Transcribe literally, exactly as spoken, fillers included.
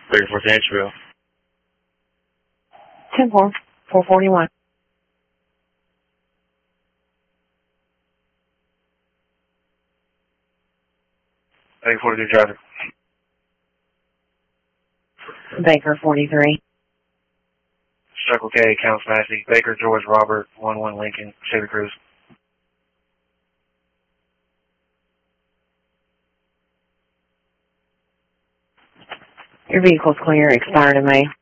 thirty-four to Nashville. ten four, four forty-one. thirty-four to traffic. Baker forty-three. Circle K, Counts Massey. Baker, George, Robert, one one Lincoln, Chevy Cruise. Your vehicle's clear, expired in May.